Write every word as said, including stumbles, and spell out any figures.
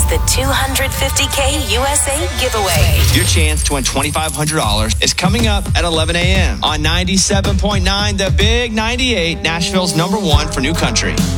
the two hundred fifty K U S A giveaway. Your chance to win twenty-five hundred dollars is coming up at eleven a.m. on ninety-seven point nine, The Big ninety-eight, Nashville's number one for new country.